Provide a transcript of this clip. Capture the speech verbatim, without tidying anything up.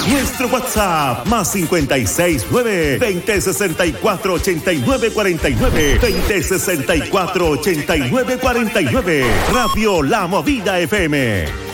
Nuestro WhatsApp, más cincuenta y seis nueve, veinte sesenta y cuatro, ochenta y nueve cuarenta y nueve, veinte sesenta y cuatro, ochenta y nueve cuarenta y nueve. Radio La Movida F M.